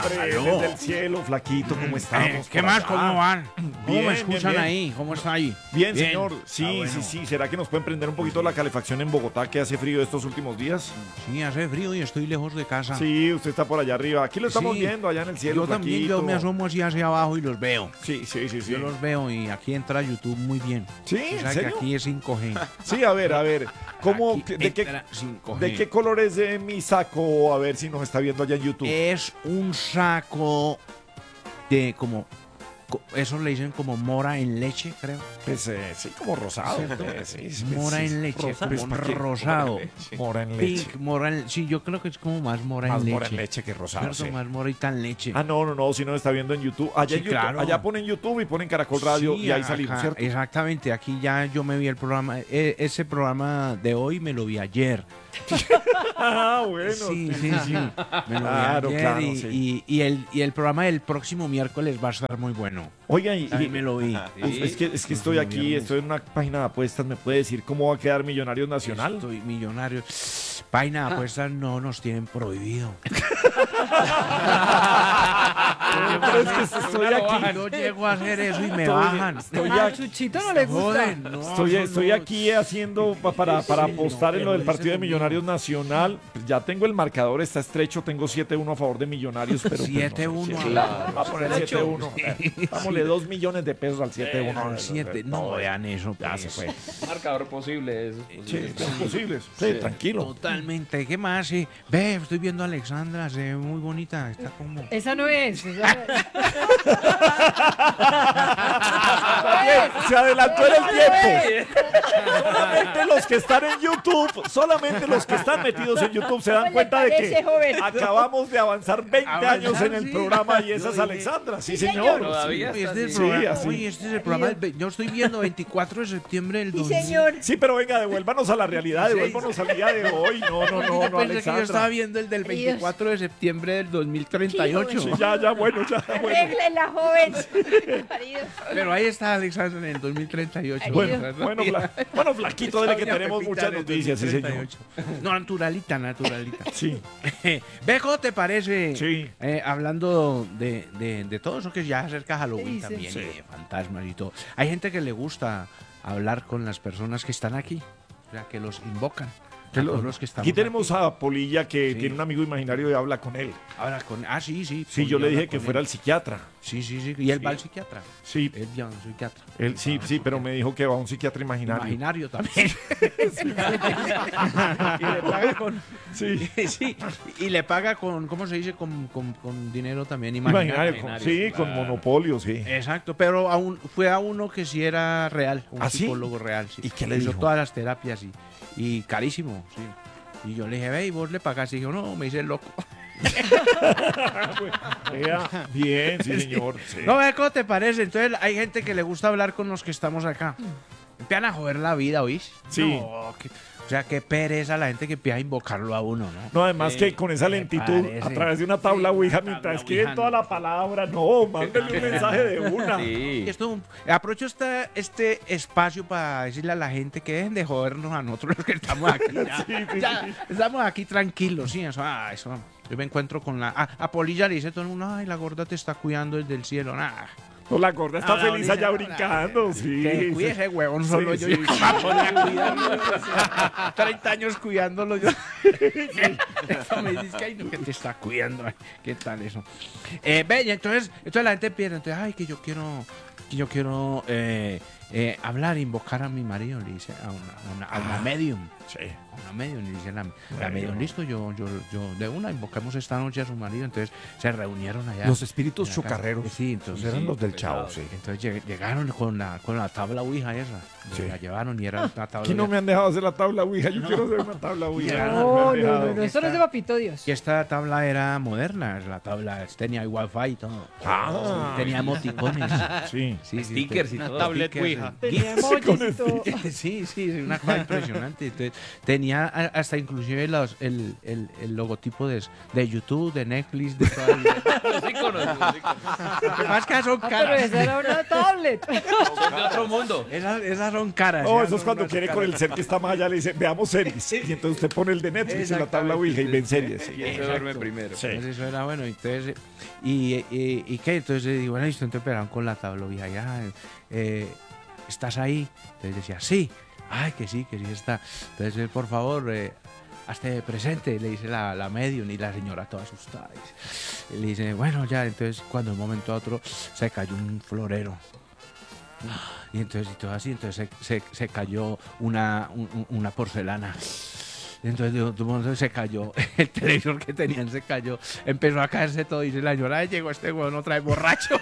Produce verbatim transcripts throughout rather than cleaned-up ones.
hombre, Aló. desde el cielo, flaquito, ¿cómo estamos? Eh, ¿Qué por más? allá? ¿Cómo van? ¿Cómo Bien, me escuchan bien, bien. ahí? ¿Cómo está ahí? Bien, señor. Sí, Ah, bueno. sí, sí. ¿Será que nos pueden prender un poquito la calefacción en Bogotá, que hace frío estos últimos días? Sí, hace frío y estoy lejos de casa. Sí, usted está por allá arriba. Aquí lo estamos Sí. viendo, allá en el cielo, Yo también, yo flaquito. me asomo así hacia abajo y los veo. Sí, sí, sí, sí. Yo los veo y aquí entra YouTube muy bien. ¿Sí? O ¿En sea que serio? aquí es cinco G. Sí, a ver, a ver. ¿Cómo, Aquí de, qué, entra cinco G. ¿De qué color es de mi saco? A ver si nos está viendo allá en YouTube. Es un saco de como... co- Eso le dicen como mora en leche, creo. Pues, eh, sí, como rosado. ¿Cierto? Eh, sí, sí, Mora sí, en sí. leche, Rosa- pues, pues, ¿para qué? rosado. Mora en leche. Pink, mora en... Sí, yo creo que es como más mora Más en leche. mora en leche que rosado, ¿Cierto? sí. Más morita en leche. Ah, no, no, no, si nos está viendo en YouTube. Allá, Sí, en YouTube, claro. allá ponen YouTube y ponen Caracol Radio Sí, y ahí acá, salimos, ¿cierto? Exactamente, aquí ya yo me vi el programa, e- ese programa de hoy me lo vi ayer. Ah, bueno. Sí, sí, sí. Me lo Claro, vi ayer claro, y, sí. y- y el, y el programa del próximo miércoles va a estar muy bueno. Oiga, y, Ahí y- me lo vi. pues, es que, es que estoy aquí, viernes. estoy en una página de apuestas. ¿Me puede decir cómo va a quedar Millonarios Nacional? Estoy millonario. Página de apuestas no nos tienen prohibido. Pero es que estoy aquí. Yo llego a hacer eso y me Estoy- bajan. estoy A aquí. Chuchito no le gusta. Joden, no, Estoy, eso estoy no- aquí haciendo pa- para, para Sí, apostar no, en lo del pero partido de dice Millonarios Nacional. Pues ya tengo el marcador, está estrecho, tengo siete uno a favor de Millonarios, pero pues, no sé, siete uno. siete- Vamos a poner siete uno. Dámosle dos millones de pesos al siete uno. No, siete, no vean eso. Ya pues. se fue. Marcador posible, eso es Sí, posible. son posibles. Sí, tranquilo. Totalmente. ¿Qué más? Sí. Ve, estoy viendo a Alexandra, se ve muy bonita. Está como. Esa no es. esa no es. Se adelantó en el tiempo. Solamente los que están en YouTube, solamente los que están metidos en YouTube se dan ¿Cómo le cuenta de parece, que joven? acabamos de avanzar veinte Avanzar, años en el sí. programa y esa es Yo Alexandra. Sí, Sí, señor. señor. Todavía Uy, está este es el así. programa, Sí, así. uy, este es el programa del ve- yo estoy viendo veinticuatro de septiembre del Sí, dos mil. señor. Sí, pero venga, devuélvanos a la realidad, devuélvanos al día de hoy. No, no, no, no, Pensé que yo estaba Alexandra. viendo el del veinticuatro de septiembre del dos mil treinta y ocho. Sí, ya, ya, bueno, ya, bueno. Arréglenla, joven. Marido. Pero ahí está Alexandra en el dos mil treinta y ocho. Bueno, bueno, Fla- bueno, Flaquito, dile que Doña tenemos Pepita muchas en el noticias, sí, señor. dos mil treinta y ocho. No, naturalita, naturalita. Sí, Ve, ¿cómo te parece? Sí. Eh, hablando de, de, de todo eso que ya acerca Halloween Sí, sí. también, Sí. y de fantasmas y todo. Hay gente que le gusta hablar con las personas que están aquí, o sea, que los invocan. A todos los que estamos aquí tenemos a Polilla que Sí. tiene un amigo imaginario y habla con él. Ahora con, ah, sí, sí. Sí, pues yo le habla dije que con fuera él. al psiquiatra. Sí, sí, sí. Y él Sí. va al psiquiatra. Sí, Él ya un psiquiatra. él, sí, sí, pero me dijo que va a un psiquiatra imaginario. Imaginario también. y le paga con. Sí. Sí, y le paga con, ¿cómo se dice? Con, con, con dinero también imaginario. Imaginario, con- sí, con claro. monopolio, sí. Exacto, pero a un- fue a uno que sí era real, un ¿Ah, sí? psicólogo real. Sí. ¿Y qué le Hizo dijo? todas las terapias y, y carísimo, sí. Y yo le dije, ve, ¿y vos le pagás? Y dijo, no, me hice el loco. Vea, bien, sí, señor. sí. No, ve, ¿cómo te parece? Entonces hay gente que le gusta hablar con los que estamos acá. Empiezan a joder la vida, ¿oís? Sí. No, que- o sea, qué pereza la gente que empieza a invocarlo a uno, ¿no? No, además Sí, que con esa me lentitud, parece. a través de una tabla Sí, Ouija, una mientras tabla escriben Ouija, toda no. la palabra, no, mándenle un mensaje de una. Sí. Y esto, aprovecho este, este espacio para decirle a la gente que dejen de jodernos a nosotros los que estamos aquí. Ya, Sí, sí, ya sí. estamos aquí tranquilos, sí, eso, ah, eso. Yo me encuentro con la. Ah, a Polilla le dice todo el mundo, ay, la gorda te está cuidando desde el cielo. Nah. No, la gorda está No, la feliz gorda- allá brincando, sí. Que sí. cuide ese huevón solo Sí, yo. sí. yo vamos a cuidarlo. treinta años cuidándolo yo. Eso me dice que, ay, no, que te está cuidando. Ay, ¿qué tal eso? Eh, ve, y entonces, entonces la gente pierde. Entonces, ay, que yo quiero, que yo quiero eh, eh, hablar, invocar a mi marido, le dice a una, a una, a una medium. Sí. A una medium, le dice la, la Bueno. medium, listo, yo, yo, yo, de una, invocamos esta noche a su marido. Entonces se reunieron allá. Los espíritus en la casa. chocarreros. Sí, entonces. Eran sí. los del chavo, sí. Entonces lleg- llegaron con la, con la tabla Ouija esa. Sí. La llevaron y era una tabla Aquí no Ouija. me han dejado hacer la tabla Ouija, yo quiero hacer una tabla Ouija. Ya. me No, han no, dejado. no, no, eso no es de papito Dios. Y esta tabla era moderna, la tabla tenía wifi y todo. Ah. Tenía emoticones. Sí. Sí. Sí, sí, Stickers y una todo. tablet Stickers, Ouija. Tenía emojis y todo. Sí, sí, es una cosa impresionante. Entonces, tenía a- hasta inclusive los, el, el, el logotipo de, de YouTube, de Netflix, de todas las... Los íconos, los íconos. Lo que pasa es que son Ah, pero caras. esa era una tablet. Son de otro mundo. Esas, esas son caras. No, esas eso es son cuando unas quiere caras. con el ser que está más allá, le dice, veamos series. Y entonces usted pone el de Netflix en la tabla Ouija y ven series. Sí. ¿Quién se duerme primero? Sí. Entonces eso era bueno. Entonces, y, y, y qué, entonces digo, bueno, listo, entonces esperaban con la tabla Ouija, ya, eh, ¿estás ahí? Entonces decía, sí, ay, que sí, que sí está. Entonces, eh, por favor, eh, hazte presente, le dice la, la medium y la señora toda asustada. Y le dice, bueno, ya, entonces cuando de un momento a otro se cayó un florero. Y entonces, y todo así, entonces se, se, se cayó una, un- una porcelana. Y entonces de un momento se cayó, el televisor que tenían se cayó, empezó a caerse todo y dice la señora, "Ay, llegó este huevón otra vez borracho".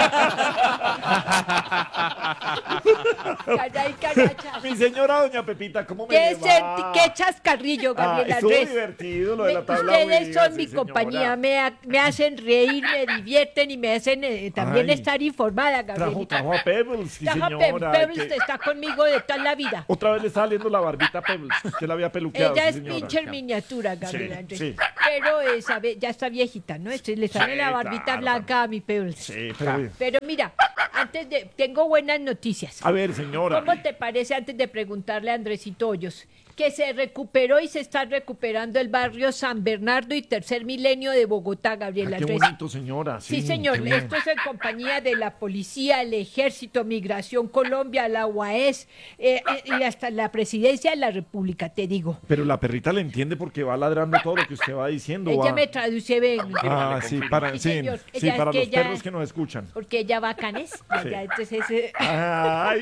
Calla y caracha. Mi señora doña Pepita, ¿cómo me Qué, le va? senti- qué chascarrillo, Ah, Gabriela estuvo Andrés. divertido lo de Me- la tabla ustedes Ouija, son sí, mi señora. compañía, me, ha- me hacen reír, me divierten y me hacen eh, también Ay. estar informada, Trajo, Gabrielita. trajo a Pebbles, sí, Taja señora. Pe- Pebbles que- está conmigo de toda la vida. Otra vez le está saliendo la barbita a Pebbles. Usted la había peluqueado, Ella sí, es señora. pincher miniatura, Gabriela Sí, Andrés. sí. Pero eh, sabe, ya está viejita, ¿no? Este, le sale Sí, la barbita claro. blanca a mi Pebbles. Sí, pero... Pero mira, antes de, tengo buenas noticias. A ver, señora. ¿Cómo te parece, antes de preguntarle a Andresito Hoyos, que se recuperó y se está recuperando el barrio San Bernardo y Tercer Milenio de Bogotá, Gabriela Ah, qué Andrés? bonito, señora. Sí, Sí, señor, qué bien. esto es en compañía de la policía, el ejército, Migración Colombia, la U A E S eh, eh, y hasta la presidencia de la República, te digo. Pero la perrita le entiende porque va ladrando todo lo que usted va diciendo. Ella va- me traduce, ven, Ah, sí, para, Sí, sí, señor. sí, Ella es para que los ella- perros que nos escuchan. porque ella va a Canes. Sí. ya, entonces, eh, Ay.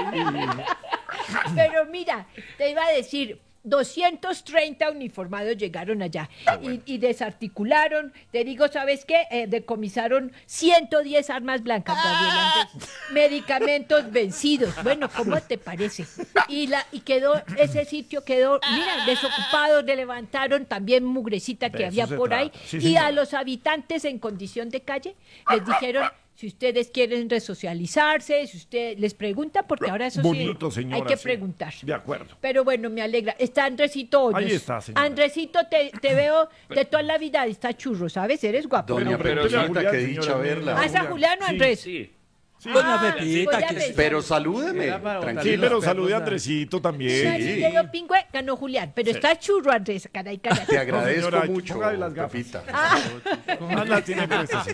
Pero mira, te iba a decir, doscientos treinta uniformados llegaron allá y, y desarticularon, te digo, ¿sabes qué? Eh, decomisaron ciento diez armas blancas, Gabriela Andrés, medicamentos vencidos. Bueno, ¿cómo te parece? Y, la, y quedó, ese sitio quedó, mira, desocupado, le levantaron también mugrecita que De había eso se por ahí trata. Sí, y señora. a los habitantes en condición de calle les dijeron... Si ustedes quieren resocializarse, si usted les pregunta, porque ahora eso Bonito, sí señora. hay que sí. preguntar. De acuerdo. Pero bueno, me alegra. Está Andresito Hoyos. Ahí está, señora. Andresito, te, te veo de toda la vida. Está churro, ¿sabes? Eres guapo. Doña Bueno, pero Pepita, Julián, qué señora, dicha mira. verla. ¿Ah, es a Julián o a Andrés? Sí. Sí, Ah, doña Pepita, voy a que- pensar. Pero salúdeme, Era para botarle tranquila. Sí, pero los salude a perros, Andresito Sí. también. Dedo pingüe, ganó Julián. Pero está churro, Andrés. Caray, caray. Te agradezco señora, mucho, póngale las gafas. Pepita. Ah, Ah, la tiene puesta, sí.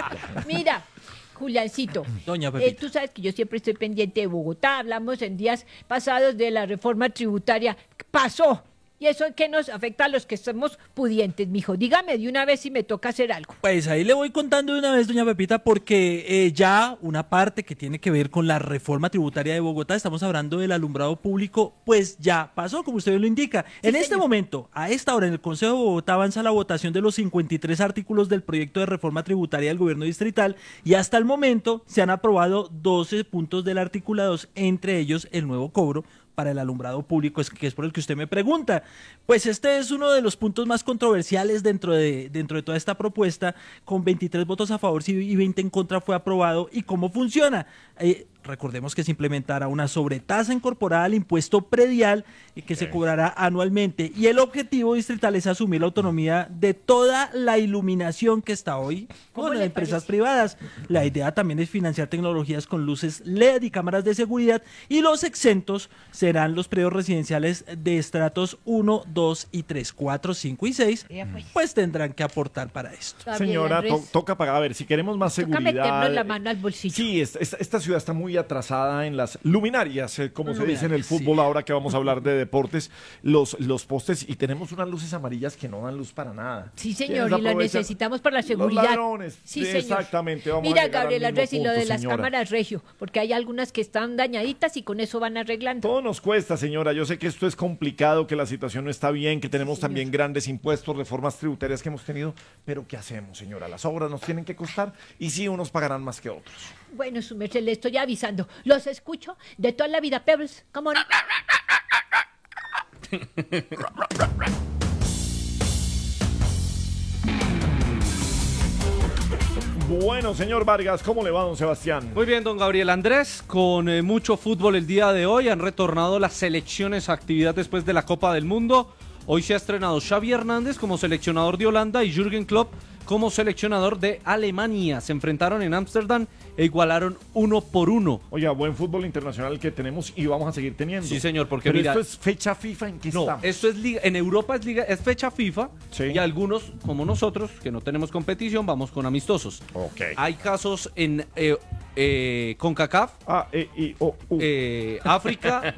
mira, Juliancito, Doña eh, Pepita. tú sabes que yo siempre estoy pendiente de Bogotá. Hablamos en días pasados de la reforma tributaria. Pasó. ¿Y eso en qué nos afecta a los que somos pudientes, mijo? Dígame de una vez si me toca hacer algo. Pues ahí le voy contando de una vez, doña Pepita, porque eh, ya una parte que tiene que ver con la reforma tributaria de Bogotá, estamos hablando del alumbrado público, pues ya pasó, como usted lo indica. en este señor. momento, a esta hora, en el Consejo de Bogotá avanza la votación de los cincuenta y tres artículos del proyecto de reforma tributaria del gobierno distrital y hasta el momento se han aprobado doce puntos del articulado, entre ellos el nuevo cobro para el alumbrado público, es que es por el que usted me pregunta. Pues este es uno de los puntos más controversiales dentro de, dentro de toda esta propuesta, con veintitrés votos a favor y veinte en contra fue aprobado. ¿Y cómo funciona? Eh, recordemos que se implementará una sobretasa incorporada al impuesto predial eh, que se cobrará anualmente, y el objetivo distrital es asumir la autonomía de toda la iluminación que está hoy ¿Cómo con le empresas parece? privadas. La idea también es financiar tecnologías con luces L E D y cámaras de seguridad, y los exentos serán los predios residenciales de estratos uno, dos y tres, cuatro, cinco y seis, Ya, pues. pues tendrán que aportar para esto. Está bien, Señora, Andrés. to- toca pagar. A ver, si queremos más Toca seguridad. meternos la mano al bolsillo. Sí, esta, esta- esta ciudad está muy atrasada en las luminarias, eh, como se dice en el Luminarias, fútbol, ahora que vamos a hablar de deportes, los, los postes, y tenemos unas luces amarillas que no dan luz para nada. Sí, señor, ¿Quiénes y lo aprovechan? necesitamos para la Los seguridad. ladrones. Sí, Sí, señor. exactamente, vamos a Mira, llegar al Gabriela mismo Andrés, y lo punto, de las señora. cámaras regio, porque hay algunas que están dañaditas y con eso van arreglando. Todo nos cuesta, señora. Yo sé que esto es complicado, que la situación no está bien, que tenemos también grandes impuestos, reformas tributarias que hemos tenido, pero ¿qué hacemos, señora? Las obras nos tienen que costar y sí, unos pagarán más que otros. Bueno, su merced, le estoy avisando. Los escucho de toda la vida, Pebbles. ¿Cómo no? Bueno, señor Vargas, ¿cómo le va, don Sebastián? Muy bien, don Gabriel Andrés, con eh, mucho fútbol el día de hoy. Han retornado las selecciones a actividad después de la Copa del Mundo. Hoy se ha estrenado Xavi Hernández como seleccionador de Holanda y Jürgen Klopp como seleccionador de Alemania. Se enfrentaron en Ámsterdam e igualaron uno por uno. Oiga, buen fútbol internacional que tenemos y vamos a seguir teniendo. Sí, señor, porque Pero mira... esto es fecha FIFA, ¿en qué No, estamos? esto es liga, en Europa es liga, es fecha FIFA, Sí. y algunos, como nosotros, que no tenemos competición, vamos con amistosos. Ok. Hay casos en eh, eh, CONCACAF, A, E, I, O, U. eh, África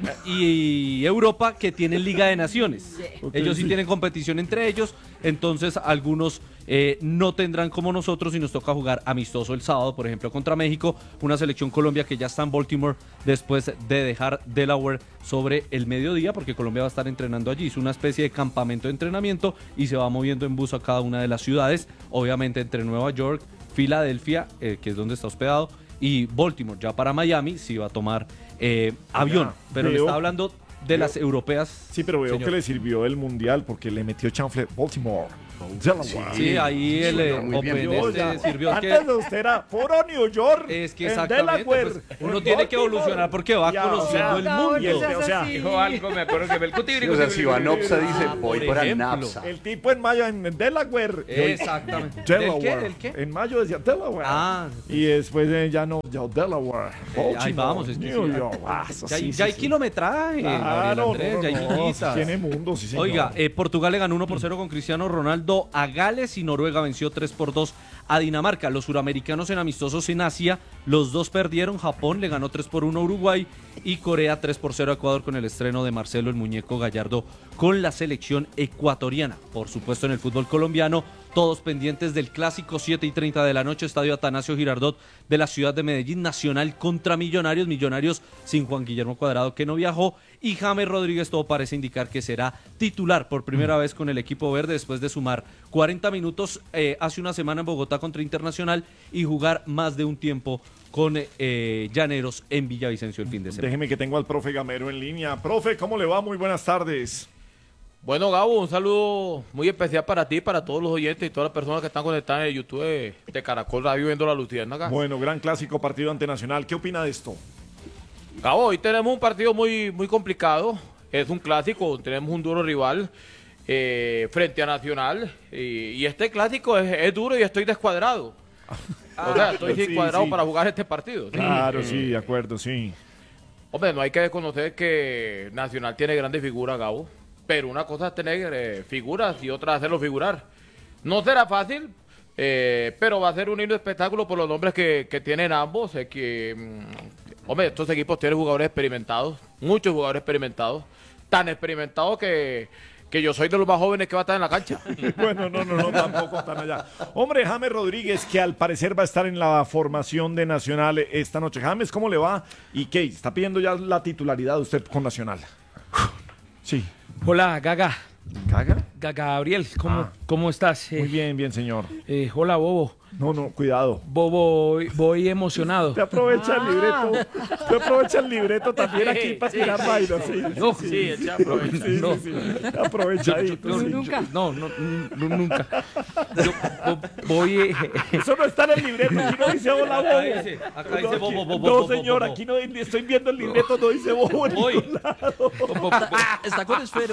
y Europa que tienen Liga de Naciones. Ok, Ellos sí sí. tienen competición entre ellos, entonces algunos eh, no tendrán como nosotros y nos toca jugar amistoso el sábado, por ejemplo, contra México, una selección Colombia que ya está en Baltimore después de dejar Delaware sobre el mediodía, porque Colombia va a estar entrenando allí. Es una especie de campamento de entrenamiento y se va moviendo en bus a cada una de las ciudades, obviamente entre Nueva York, Filadelfia, eh, que es donde está hospedado, y Baltimore. Ya para Miami sí va a tomar eh, avión, Ya, pero le veo- está hablando de las veo- europeas. Sí, pero veo señor. que le sirvió el mundial porque le metió chanfle Baltimore. Delaware. Sí, ahí el eh, muy bien. Open Yo este ya- sirvió Antes que... de usted era puro New York. Es que en exactamente, Delaware, pues, uno en tiene que Baltimore. evolucionar porque va Ya, conociendo o sea, el no, mundo. y este, o sea, Dijo algo, me acuerdo que me el Sí, o sea, si Vanopsa dice, voy por para ejemplo. Napsa. el tipo en mayo en Delaware. Exactamente. ¿Del Delaware. qué? ¿Del qué? En mayo decía Delaware. Ah. Y después eh, ya no, ya Delaware. Eh, ahí Baltimore, vamos, es que New sí. York. Ah, eso Ya hay, sí, ya hay sí, sí. kilometraje, Gabriel Claro, Andrés, no, ya hay no, no, niñitas. tiene mundo, sí, señor. Oiga, eh, Portugal le ganó uno por cero con Cristiano Ronaldo a Gales y Noruega venció tres por dos a Dinamarca. Los suramericanos en amistosos en Asia, los dos perdieron. Japón le ganó tres por uno a Uruguay y Corea tres por cero a Ecuador con el estreno de Marcelo el Muñeco Gallardo con la selección ecuatoriana. Por supuesto, en el fútbol colombiano, todos pendientes del clásico, siete y treinta de la noche, Estadio Atanasio Girardot de la ciudad de Medellín, Nacional contra Millonarios, Millonarios sin Juan Guillermo Cuadrado que no viajó, y James Rodríguez todo parece indicar que será titular por primera vez con el equipo verde después de sumar cuarenta minutos eh, hace una semana en Bogotá contra Internacional y jugar más de un tiempo con eh, Llaneros en Villavicencio el fin de semana. Déjeme que tengo al profe Gamero en línea. Profe, ¿cómo le va? Muy buenas tardes. Bueno, Gabo, un saludo muy especial para ti, para todos los oyentes y todas las personas que están conectadas en el YouTube de, de Caracol Radio viendo la Luciérnaga. Bueno, gran clásico partido ante Nacional. ¿Qué opina de esto? Gabo, hoy tenemos un partido muy, muy complicado. Es un clásico, tenemos un duro rival eh, frente a Nacional. Y, y este clásico es, es duro y estoy descuadrado. O sea, estoy Sí, descuadrado sí. para jugar este partido. ¿sí? Claro, Eh, sí, de acuerdo, sí. Hombre, no hay que desconocer que Nacional tiene grandes figuras, Gabo. Pero una cosa es tener eh, figuras y otra hacerlo figurar. No será fácil, eh, pero va a ser un lindo espectáculo por los nombres que, que tienen ambos. eh, que, mm, hombre, estos equipos tienen jugadores experimentados, muchos jugadores experimentados, tan experimentados que, que yo soy de los más jóvenes que va a estar en la cancha. Bueno, no, no, no, tampoco están allá. Hombre, James Rodríguez, que al parecer va a estar en la formación de Nacional esta noche. James, ¿cómo le va? ¿Y qué? ¿Está pidiendo ya la titularidad de usted con Nacional? Sí. Hola, Gaga. ¿Caga? Gaga Gabriel, ¿cómo, Ah. ¿cómo estás? Eh, Muy bien, bien, señor. eh, hola, Bobo. No, no, cuidado. Bobo, voy, voy emocionado. Te aprovecha el libreto. Te aprovecha el libreto también aquí para tirar vainas. Sí, No, sí, Sí, él se aprovecha. sí, no. sí, sí. Aprovechadito. Yo- sí. nunca. No, no, no, nunca. Yo vo- voy... eh, Eso no está en el libreto. Aquí no dice hola, Acá bobo. dice, acá dice No, bobo, aquí- bobo, No, bobo, señor, bobo. aquí no estoy viendo el libreto, no dice bobo en Voy. ningún lado. Ah, está con esfero.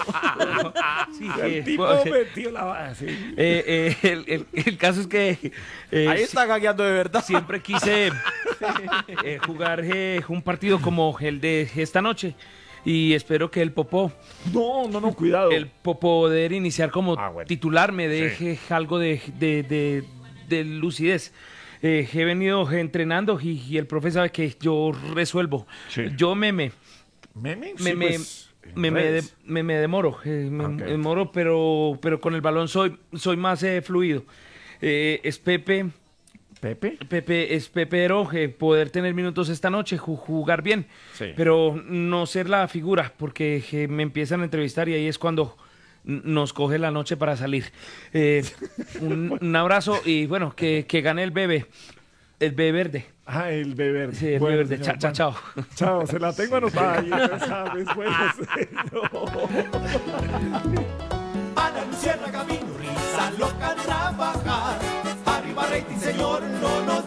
sí, El eh, tipo bueno, metió la base. eh, eh, el, el- el caso es que eh, Ahí está gagueando de verdad. siempre quise eh, jugar eh, un partido como el de esta noche y espero que el Popó, No, no, no, cuidado. el po- poder iniciar como Ah, bueno. titular me deje algo de, de- de- de lucidez. Eh, he venido entrenando y, y el profe sabe que yo resuelvo. Sí. Yo me me ¿Meme? me, Sí, me, pues, en me, me de- redes. me- me demoro, eh, me, Ok. me demoro, pero, pero con el balón soy, soy más eh, fluido. Eh, es Pepe, ¿Pepe? Pepe, es Pepero, eh, poder tener minutos esta noche, ju- jugar bien, Sí. pero no ser la figura, porque eh, me empiezan a entrevistar y ahí es cuando n- nos coge la noche para salir. Eh, un, un abrazo y bueno, que, que gane el bebé, el bebé verde. Ah, el bebé. Sí, el Bueno, bebé verde. señor, Chao, chao, bueno. chao. Chao, se la tengo anotada ahí. ya sabes, bueno, señor. Ana Luciana Camino, risa loca trabajar. Arriba rating, señor, no nos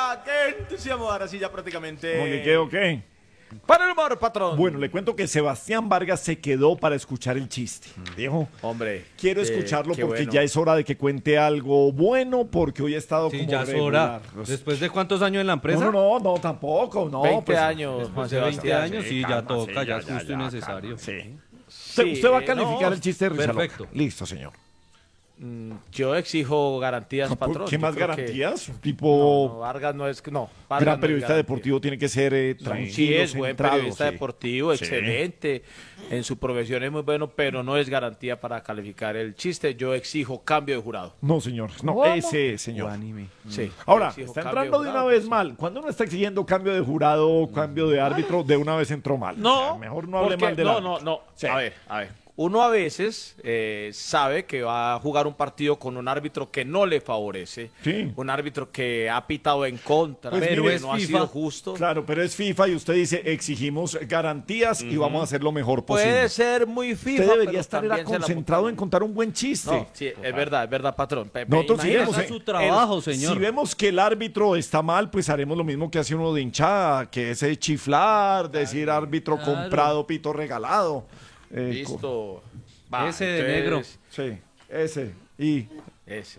¡Ah! ¡Qué entusiasmo! Ahora sí, ya prácticamente. ¿Cómo que qué o qué? Para el humor, patrón. Bueno, le cuento que Sebastián Vargas se quedó para escuchar el chiste. Dijo, Hombre. quiero eh, escucharlo qué porque bueno. ya es hora de que cuente algo bueno porque hoy he estado Sí, como ya es regular. hora. ¿Después de cuántos años en la empresa? No, no, no, no, tampoco, no. veinte pues, años, Después Juan de veinte Sebastián. años, sí, ya calma, toca, sí, ya ya, es justo ya, y ya, necesario. calma, sí. Usted, Sí, usted va a eh, calificar no, el chiste de Rizalo. perfecto. Listo, señor. Mm, Yo exijo garantías, patrón. ¿Qué Yo más creo que- garantías? Un No, tipo no, Vargas no es. No, Vargas no gran es periodista garantía. deportivo tiene que ser eh, tranquilo, Sí, es buen centrado, periodista sí. deportivo, Sí. excelente. En su profesión es muy bueno, pero no es garantía para calificar el chiste. Yo exijo cambio de jurado. No, señor. No, ¿Cómo? ese es, señor. Sí. Ahora, yo exijo está cambio entrando de jurado, una vez sí. mal. Cuando uno está exigiendo cambio de jurado o cambio de árbitro, de una vez entró mal. O sea, No, mejor no hable porque- mal de No, no, no. Sí. A ver, a ver. Uno a veces eh, sabe que va a jugar un partido con un árbitro que no le favorece, Sí. un árbitro que ha pitado en contra, Pues pero mire, que no ha es sido FIFA. justo. Claro, pero es FIFA y usted dice exigimos garantías y vamos a hacer lo mejor posible. Puede ser muy FIFA, Usted debería pero estar era también se la concentrado monta- en contar un buen chiste. No, sí, es verdad, es verdad, patrón. Pepe, Nosotros imagínese- iremos, haga eh, su trabajo, el- señor. Si vemos que el árbitro está mal, pues haremos lo mismo que hace uno de hinchada, que es eh, chiflar, decir árbitro Claro. comprado, pito regalado. Eh, co- Listo. Va, Ese de entonces, negro. Sí, ese. Y Ese.